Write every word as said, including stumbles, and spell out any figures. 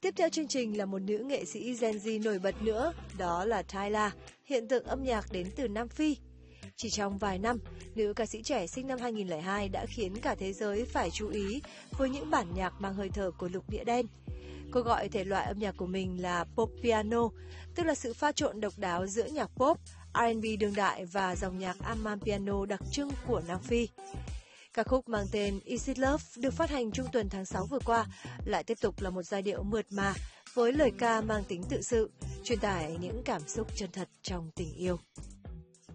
Tiếp theo chương trình là một nữ nghệ sĩ Gen Z nổi bật nữa, đó là Tyla, hiện tượng âm nhạc đến từ Nam Phi. Chỉ trong vài năm, nữ ca sĩ trẻ sinh năm hai nghìn lẻ hai đã khiến cả thế giới phải chú ý với những bản nhạc mang hơi thở của lục địa đen. Cô gọi thể loại âm nhạc của mình là pop piano, tức là sự pha trộn độc đáo giữa nhạc pop, R and B đương đại và dòng nhạc Amapiano đặc trưng của Nam Phi. Ca khúc mang tên Is It Love được phát hành trung tuần tháng sáu vừa qua lại tiếp tục là một giai điệu mượt mà với lời ca mang tính tự sự, truyền tải những cảm xúc chân thật trong tình yêu.